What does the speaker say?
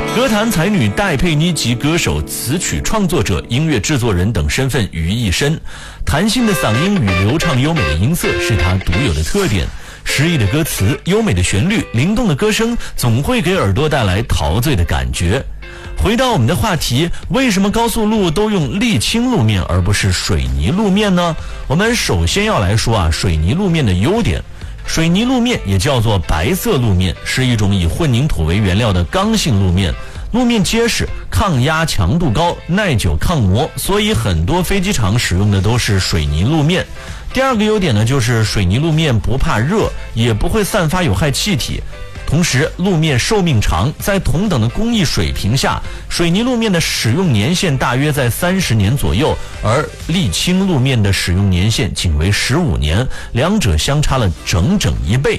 歌坛才女戴佩妮集歌手、词曲创作者、音乐制作人等身份于一身，弹性的嗓音与流畅优美的音色是她独有的特点。诗意的歌词、优美的旋律、灵动的歌声，总会给耳朵带来陶醉的感觉。回到我们的话题，为什么高速路都用沥青路面而不是水泥路面呢？我们首先要来说水泥路面的优点。水泥路面也叫做白色路面，是一种以混凝土为原料的刚性路面，路面结实，抗压强度高，耐久抗磨，所以很多飞机场使用的都是水泥路面。第二个优点呢，就是水泥路面不怕热，也不会散发有害气体。同时路面寿命长，在同等的工艺水平下，水泥路面的使用年限大约在30年左右，而沥青路面的使用年限仅为15年，两者相差了整整1倍。